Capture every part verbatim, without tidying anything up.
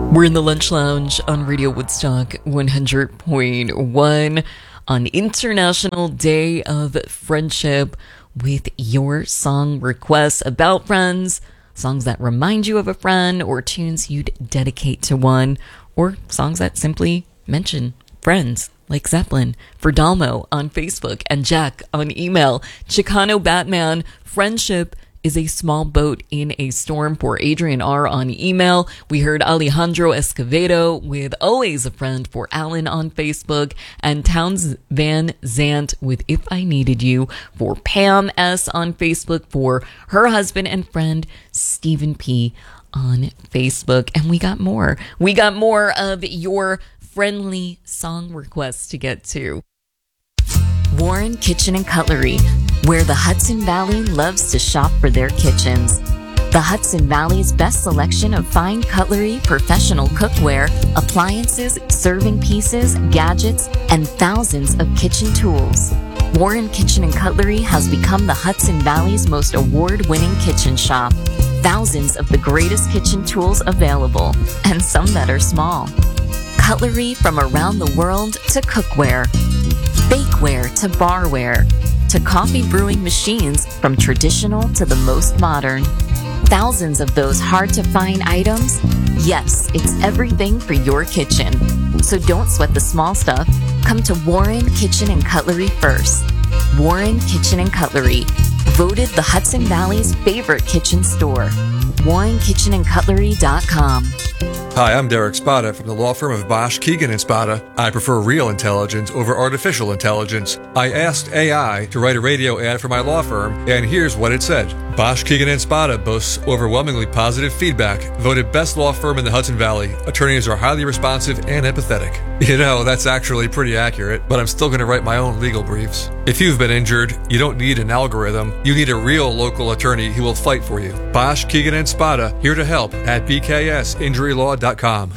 We're in the Lunch Lounge on Radio Woodstock one hundred point one on International Day of Friendship with your song requests about friends, songs that remind you of a friend, or tunes you'd dedicate to one, or songs that simply mention friends, like Zeppelin, for Dalmo on Facebook, and Jack on email. Chicano Batman, friendship is a small boat in a storm, for Adrian R. on email. We heard Alejandro Escovedo with Always a Friend for Alan on Facebook, and Towns Van Zant with If I Needed You for Pam S. on Facebook, for her husband and friend Stephen P. on Facebook. And we got more. We got more of your friendly song requests to get to. Warren Kitchen and Cutlery, where the Hudson Valley loves to shop for their kitchens. The Hudson Valley's best selection of fine cutlery, professional cookware, appliances, serving pieces, gadgets, and thousands of kitchen tools. Warren Kitchen and Cutlery has become the Hudson Valley's most award-winning kitchen shop. Thousands of the greatest kitchen tools available, and some that are small. Cutlery from around the world to cookware, bakeware to barware, to coffee brewing machines from traditional to the most modern. Thousands of those hard-to-find items? Yes, it's everything for your kitchen. So don't sweat the small stuff. Come to Warren Kitchen and Cutlery first. Warren Kitchen and Cutlery, voted the Hudson Valley's favorite kitchen store. warren kitchen and cutlery dot com. Hi, I'm Derek Spada from the law firm of Bosch, Keegan and Spada. I prefer real intelligence over artificial intelligence. I asked A I to write a radio ad for my law firm, and here's what it said. Bosch, Keegan and Spada boasts overwhelmingly positive feedback. Voted best law firm in the Hudson Valley. Attorneys are highly responsive and empathetic. You know, that's actually pretty accurate, but I'm still going to write my own legal briefs. If you've been injured, you don't need an algorithm. You need a real local attorney who will fight for you. Bosch, Keegan and Spada, here to help at b k s injury law dot com.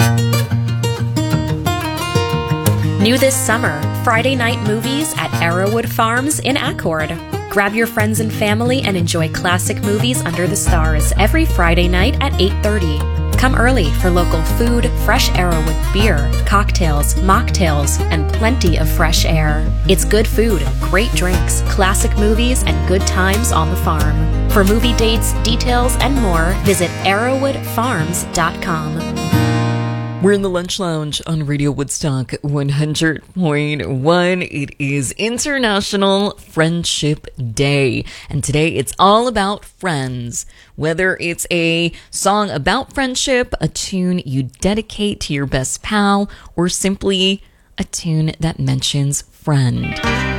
New this summer, Friday night movies at Arrowwood Farms in Accord. Grab your friends and family and enjoy classic movies under the stars every Friday night at eight thirty. Come early for local food, fresh Arrowwood beer, cocktails, mocktails, and plenty of fresh air. It's good food, great drinks, classic movies, and good times on the farm. For movie dates, details, and more, visit arrowwood farms dot com. We're in the Lunch Lounge on Radio Woodstock one hundred point one. It is International Friendship Day, and today it's all about friends. Whether it's a song about friendship, a tune you dedicate to your best pal, or simply a tune that mentions friend.